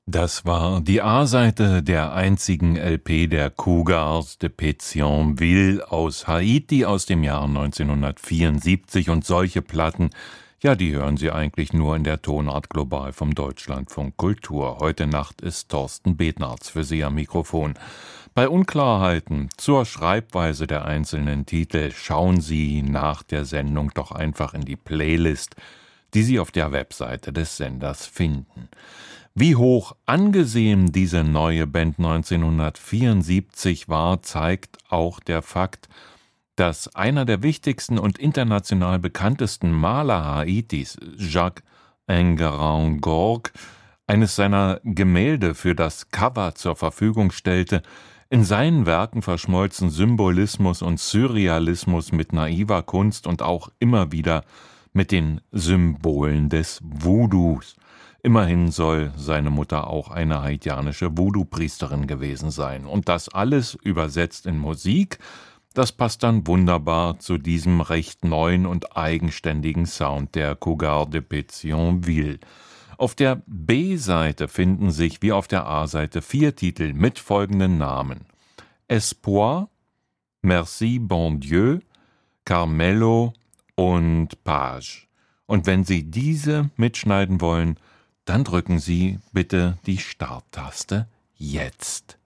Das war die A-Seite der einzigen LP der Cougars de Pétionville aus Haiti aus dem Jahr 1974, und solche Platten, ja, die hören Sie eigentlich nur in der Tonart Global vom Deutschlandfunk Kultur. Heute Nacht ist Thorsten Bednarz für Sie am Mikrofon. Bei Unklarheiten zur Schreibweise der einzelnen Titel schauen Sie nach der Sendung doch einfach in die Playlist, die Sie auf der Webseite des Senders finden. Wie hoch angesehen diese neue Band 1974 war, zeigt auch der Fakt, dass einer der wichtigsten und international bekanntesten Maler Haitis, Jacques Enguerrand-Gorges, eines seiner Gemälde für das Cover zur Verfügung stellte. In seinen Werken verschmolzen Symbolismus und Surrealismus mit naiver Kunst und auch immer wieder mit den Symbolen des Voodoos. Immerhin soll seine Mutter auch eine haitianische Voodoo-Priesterin gewesen sein. Und das alles übersetzt in Musik, das passt dann wunderbar zu diesem recht neuen und eigenständigen Sound der Cougars de Pétionville. Auf der B-Seite finden sich wie auf der A-Seite 4 Titel mit folgenden Namen: Espoir, Merci Bon Dieu, Carmelo und Page. Und wenn Sie diese mitschneiden wollen, dann drücken Sie bitte die Starttaste jetzt.